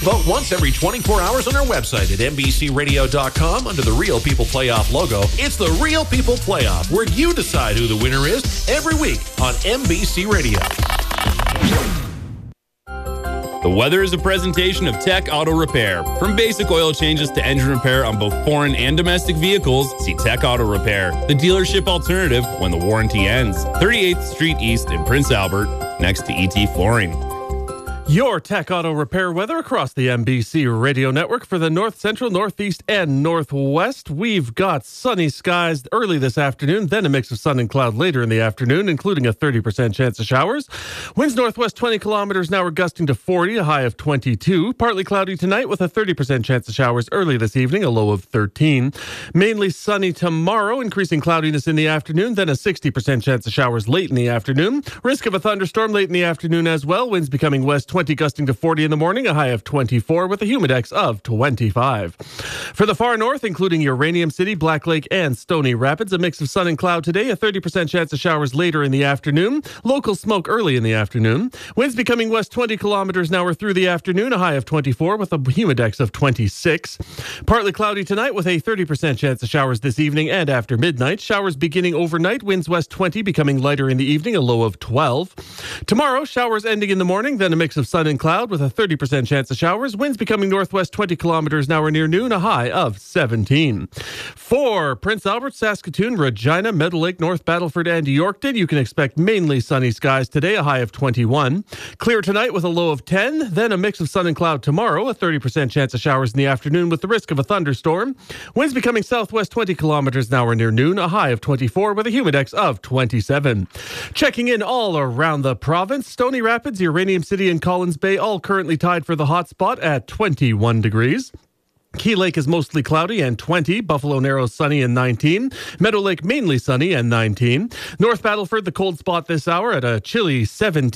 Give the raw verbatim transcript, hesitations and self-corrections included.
Vote once every twenty-four hours on our website at N B C radio dot com under the Real People Playoff logo. It's the Real People Playoff, where you decide who the winner is every week on N B C Radio. The weather is a presentation of Tech Auto Repair. From basic oil changes to engine repair on both foreign and domestic vehicles, see Tech Auto Repair, the dealership alternative when the warranty ends. thirty-eighth Street East in Prince Albert, next to E T Flooring. Your Tech Auto Repair weather across the N B C radio network for the North Central, Northeast, and Northwest. We've got sunny skies early this afternoon, then a mix of sun and cloud later in the afternoon, including a thirty percent chance of showers. Winds northwest twenty kilometers an hour, gusting to forty, a high of twenty-two. Partly cloudy tonight with a thirty percent chance of showers early this evening, a low of thirteen. Mainly sunny tomorrow, increasing cloudiness in the afternoon, then a sixty percent chance of showers late in the afternoon. Risk of a thunderstorm late in the afternoon as well. Winds becoming west twenty, gusting to forty in the morning, a high of twenty-four with a humidex of twenty-five. For the far north, including Uranium City, Black Lake, and Stony Rapids, a mix of sun and cloud today, a thirty percent chance of showers later in the afternoon. Local smoke early in the afternoon. Winds becoming west twenty kilometers an hour through the afternoon, a high of twenty-four with a humidex of twenty-six. Partly cloudy tonight with a thirty percent chance of showers this evening and after midnight. Showers beginning overnight, winds west twenty, becoming lighter in the evening, a low of twelve. Tomorrow, showers ending in the morning, then a mix of sun and cloud with a thirty percent chance of showers. Winds becoming northwest twenty kilometers an hour near noon, a high of seventeen. For Prince Albert, Saskatoon, Regina, Meadow Lake, North Battleford, and Yorkton, you can expect mainly sunny skies today, a high of twenty-one. Clear tonight with a low of ten, then a mix of sun and cloud tomorrow, a thirty percent chance of showers in the afternoon with the risk of a thunderstorm. Winds becoming southwest twenty kilometers an hour near noon, a high of twenty-four with a humidex of twenty-seven. Checking in all around the province, Stony Rapids, Uranium City, and Collins Bay all currently tied for the hot spot at twenty-one degrees. Key Lake is mostly cloudy and twenty. Buffalo Narrows sunny and nineteen. Meadow Lake mainly sunny and nineteen. North Battleford, the cold spot this hour at a chilly seventeen.